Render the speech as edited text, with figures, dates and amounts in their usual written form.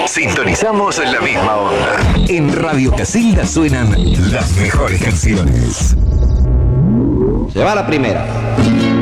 Sintonizamos la misma onda. En Radio Casilda suenan las mejores canciones. Se va la primera.